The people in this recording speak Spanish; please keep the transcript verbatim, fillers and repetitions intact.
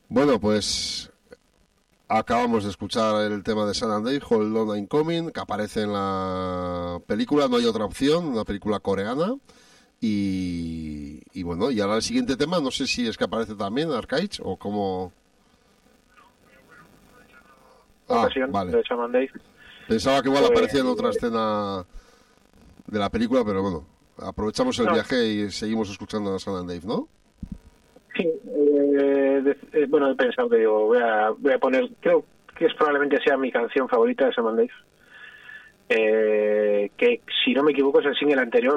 Bueno, pues acabamos de escuchar el tema de San and Dave, Hold On I'm Coming, que aparece en la película. No hay otra opción, una película coreana. Y, y bueno, y ahora el siguiente tema, no sé si es que aparece también Arcade o como... Ah, Ocasión vale. de Sam and Dave. Pensaba que igual Pues, aparecía en otra escena de la película, pero bueno, aprovechamos el no. viaje y seguimos escuchando a San and Dave, ¿no? Sí, eh, de, eh, bueno, he pensado que digo, voy a, voy a poner, creo que es probablemente sea mi canción favorita de Sam and Dave. Eh, que si no me equivoco es el single anterior